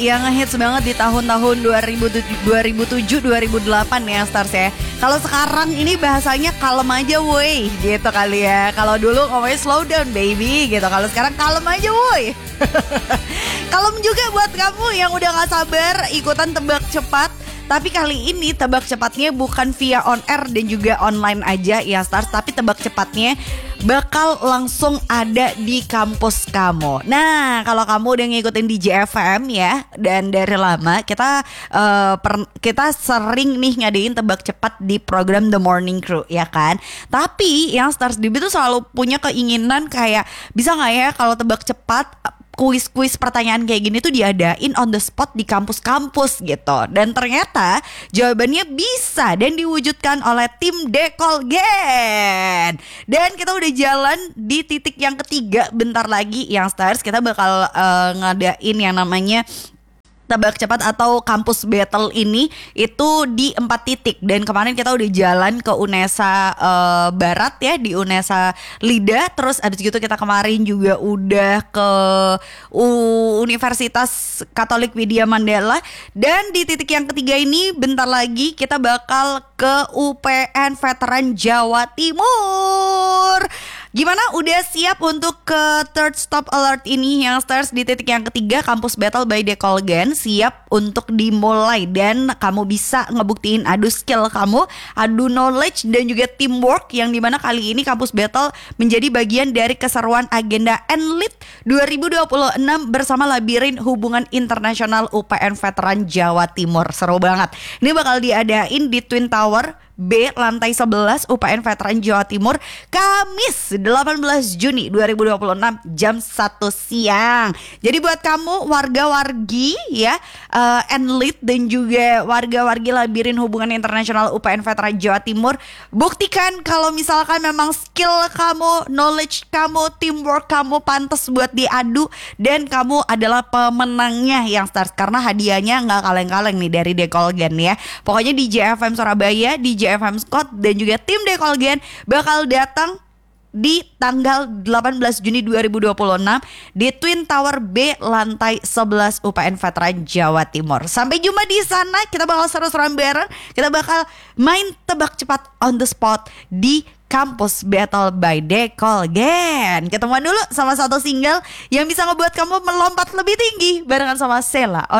yang ngehits banget di tahun-tahun 2007, 2008 ya Stars ya. Kalau sekarang ini bahasanya kalem aja woi gitu kali ya. Kalau dulu ngomongnya slow down baby gitu. Kalau sekarang kalem aja woi. Kalem juga buat kamu yang udah gak sabar ikutan tebak cepat. Tapi kali ini tebak cepatnya bukan via on air dan juga online aja ya Stars. Tapi tebak cepatnya bakal langsung ada di kampus kamu. Nah kalau kamu udah ngikutin di JFM ya, dan dari lama kita sering nih ngadain tebak cepat di program The Morning Crew ya kan. Tapi yang Stars DB tuh selalu punya keinginan kayak bisa gak ya kalau tebak cepat kuis-kuis pertanyaan kayak gini tuh diadain on the spot di kampus-kampus gitu. Dan ternyata jawabannya bisa dan diwujudkan oleh tim Dekolgen. Dan kita udah jalan di titik yang ketiga bentar lagi yang Stars. Kita bakal ngadain yang namanya tebak cepat atau kampus battle ini itu di 4 titik. Dan kemarin kita udah jalan ke Unesa Barat ya, di Unesa Lida. Terus abis gitu kita kemarin juga udah ke Universitas Katolik Widya Mandala. Dan di titik yang ketiga ini bentar lagi kita bakal ke UPN Veteran Jawa Timur. Gimana, udah siap untuk ke third stop alert ini yang Stars di titik yang ketiga kampus battle by Dekolgen? Siap untuk dimulai dan kamu bisa ngebuktiin adu skill kamu, adu knowledge dan juga teamwork, yang dimana kali ini kampus battle menjadi bagian dari keseruan agenda Enlit 2026 bersama Labirin Hubungan Internasional UPN Veteran Jawa Timur. Seru banget. Ini bakal diadain di Twin Tower B lantai 11 UPN Veteran Jawa Timur Kamis 18 Juni 2026 jam 1 siang. Jadi buat kamu warga-wargi ya Enlit dan juga warga-wargi Labirin Hubungan Internasional UPN Veteran Jawa Timur, buktikan kalau misalkan memang skill kamu, knowledge kamu, teamwork kamu pantas buat diadu dan kamu adalah pemenangnya yang Stars, karena hadiahnya nggak kaleng-kaleng nih dari Dekolgen ya. Pokoknya di JFM Surabaya, di JFM Scott dan juga tim Dekolgen bakal datang di tanggal 18 Juni 2026 di Twin Tower B lantai 11 UPN Veteran Jawa Timur. Sampai jumpa di sana, kita bakal seru-seruan bareng. Kita bakal main tebak cepat on the spot di Kampus Battle by Dekolgen. Ketemuan dulu sama satu single yang bisa ngebuat kamu melompat lebih tinggi barengan sama Sela.